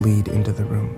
lead into the room.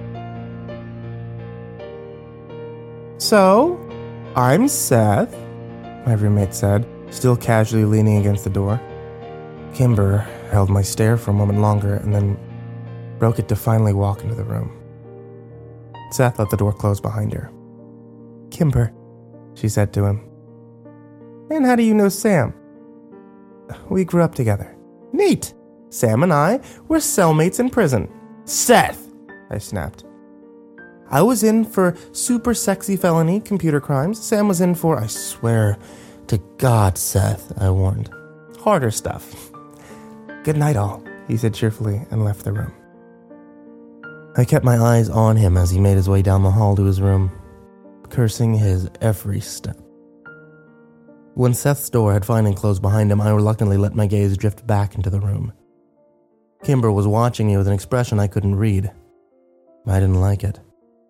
"So, I'm Seth," my roommate said, still casually leaning against the door. Kimber held my stare for a moment longer and then broke it to finally walk into the room. Seth let the door close behind her. "Kimber," she said to him. "And how do you know Sam?" "We grew up together." "Neat. Sam and I were cellmates in prison." "Seth!" I snapped. "I was in for super sexy felony computer crimes. Sam was in for, I swear to God, Seth," I warned, "harder stuff." "Good night, all," he said cheerfully and left the room. I kept my eyes on him as he made his way down the hall to his room, cursing his every step. When Seth's door had finally closed behind him, I reluctantly let my gaze drift back into the room. Kimber was watching me with an expression I couldn't read. I didn't like it.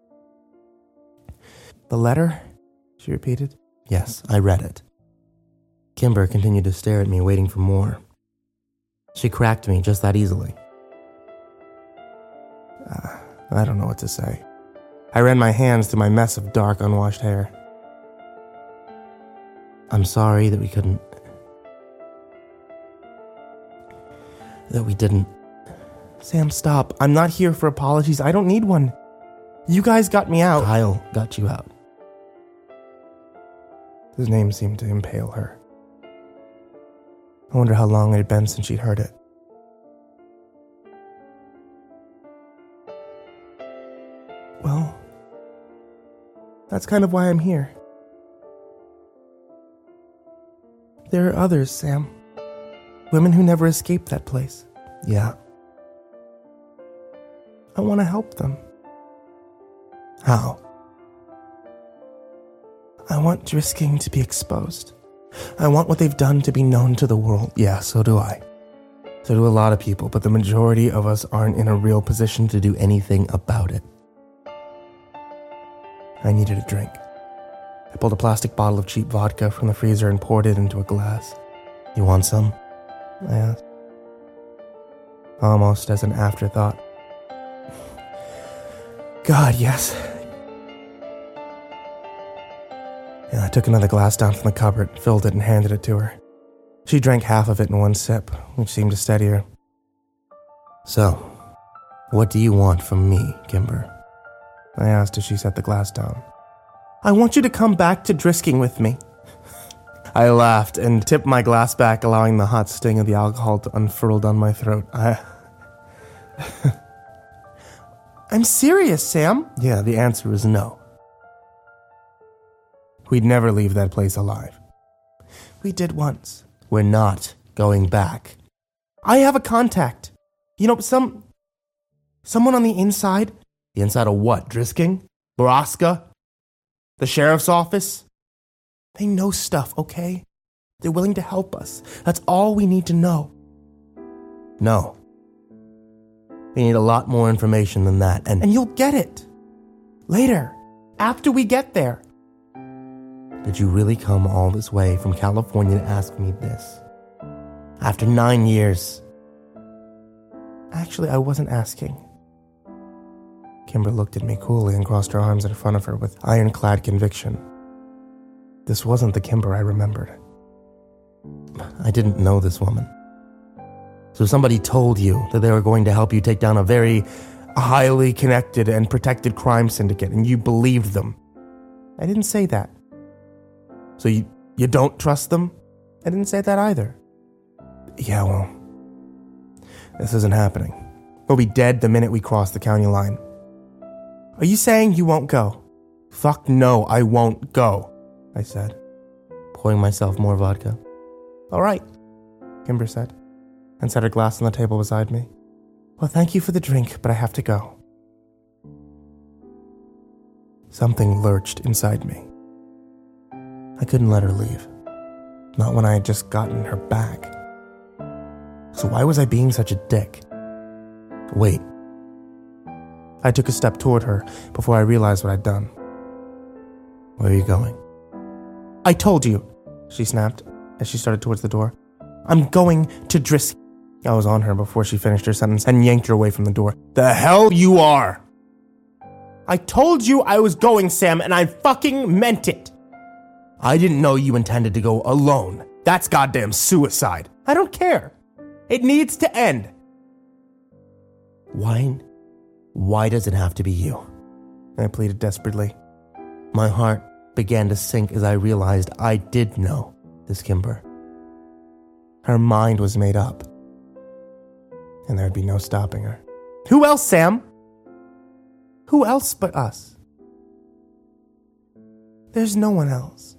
"The letter?" she repeated. Yes, I read it. Kimber continued to stare at me, waiting for more. She cracked me just that easily. I don't know what to say. I ran my hands through my mess of dark, unwashed hair. "I'm sorry that we didn't. Sam, stop. I'm not here for apologies. I don't need one. You guys got me out." "Kyle got you out." His name seemed to impale her. I wonder how long it had been since she'd heard it. "Well, that's kind of why I'm here. There are others, Sam. Women who never escaped that place." "Yeah." "I want to help them." "How?" "I want Drisking to be exposed. I want what they've done to be known to the world." "Yeah, so do I. So do a lot of people, but the majority of us aren't in a real position to do anything about it." I needed a drink. I pulled a plastic bottle of cheap vodka from the freezer and poured it into a glass. "You want some?" I asked. Almost as an afterthought. "God, yes." I took another glass down from the cupboard, filled it, and handed it to her. She drank half of it in one sip, which seemed to steady her. "So, what do you want from me, Kimber?" I asked as she set the glass down. "I want you to come back to Drisking with me." I laughed and tipped my glass back, allowing the hot sting of the alcohol to unfurl down my throat. "I'm serious, Sam." "Yeah, the answer is no. We'd never leave that place alive." "We did once." "We're not going back." "I have a contact. You know, someone on the inside." "The inside of what? Drisking? Baraska? The sheriff's office?" "They know stuff, okay? They're willing to help us. That's all we need to know." "No. We need a lot more information than that, and you'll get it. Later. After we get there." "Did you really come all this way from California to ask me this? After 9 years? "Actually, I wasn't asking." Kimber looked at me coolly and crossed her arms in front of her with ironclad conviction. This wasn't the Kimber I remembered. "I didn't know this woman. So somebody told you that they were going to help you take down a very highly connected and protected crime syndicate, and you believed them." "I didn't say that." "So you don't trust them?" "I didn't say that either." "Yeah, well, this isn't happening. We'll be dead the minute we cross the county line." "Are you saying you won't go?" "Fuck no, I won't go," I said, pouring myself more vodka. "All right," Kimber said, and set her glass on the table beside me. "Well, thank you for the drink, but I have to go." Something lurched inside me. I couldn't let her leave. Not when I had just gotten her back. So why was I being such a dick? Wait. I took a step toward her before I realized what I'd done. "Where are you going?" "I told you," she snapped as she started towards the door. "I'm going to Drisking." I was on her before she finished her sentence and yanked her away from the door. The hell you are! I told you I was going, Sam, and I fucking meant it. I didn't know you intended to go alone. That's goddamn suicide. I don't care. It needs to end. Why does it have to be you? I pleaded desperately. My heart began to sink as I realized I did know this Kimber. Her mind was made up, and there'd be no stopping her. Who else, Sam? Who else but us? There's no one else.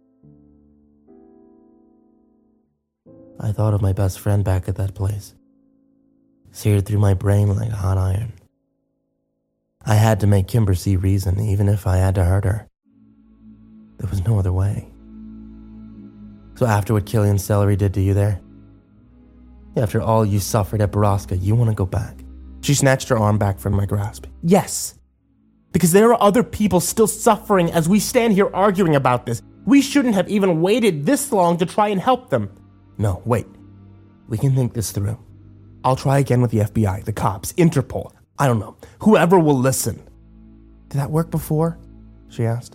I thought of my best friend back at that place, seared through my brain like a hot iron. I had to make Kimber see reason, even if I had to hurt her. There was no other way. So after what Killian Celery did to you there, after all you suffered at Baraska, you want to go back? She snatched her arm back from my grasp. Yes, because there are other people still suffering as we stand here arguing about this. We shouldn't have even waited this long to try and help them. No, wait. We can think this through. I'll try again with the FBI, the cops, Interpol. I don't know. Whoever will listen. Did that work before? She asked.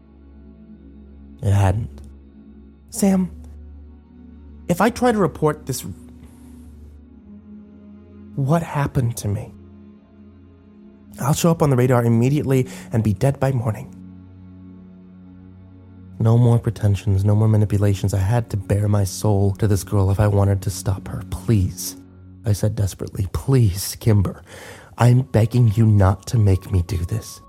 It hadn't. Sam, if I try to report this, what happened to me? I'll show up on the radar immediately and be dead by morning. No more pretensions, no more manipulations. I had to bare my soul to this girl if I wanted to stop her. Please, I said desperately, please, Kimber, I'm begging you not to make me do this.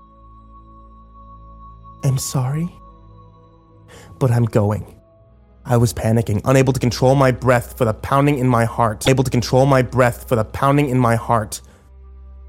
I'm sorry, but I'm going. I was panicking, unable to control my breath for the pounding in my heart.